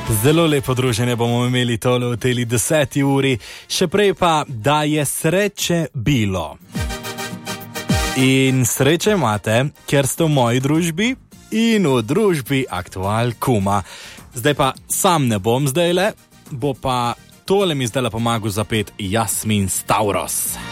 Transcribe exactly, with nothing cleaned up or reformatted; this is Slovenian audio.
Zelo lepo druženje bomo imeli tole v teli deseti uri, še prej pa, da je sreče bilo. In sreče imate, ker ste v moji družbi in v družbi Aktual Kuma. Zdaj pa sam ne bom zdajle, bo pa tole mi zdajle pomagal zapet Jasmin Stavros.